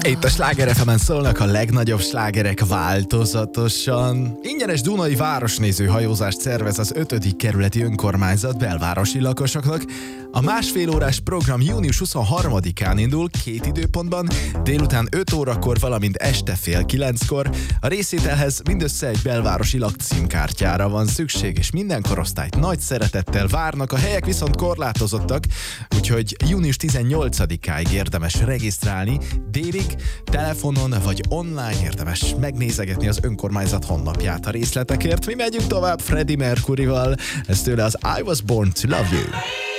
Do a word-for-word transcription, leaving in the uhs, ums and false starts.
Itt a Sláger ef emen szólnak a legnagyobb slágerek változatosan. Ingyenes Dunai városnéző hajózást szervez az ötödik kerületi önkormányzat belvárosi lakosoknak. A másfél órás program június huszonharmadikán indul, két időpontban, délután öt órakor, valamint este fél kilenckor. A részvételhez mindössze egy belvárosi lakcímkártyára van szükség, és minden korosztályt nagy szeretettel várnak, a helyek viszont korlátozottak, úgyhogy június tizennyolcadikáig érdemes regisztrálni, délig, telefonon vagy online érdemes megnézegetni az önkormányzat honlapját a részletekért. Mi megyünk tovább Freddie Mercuryval, ez tőle az I Was Born to Love You.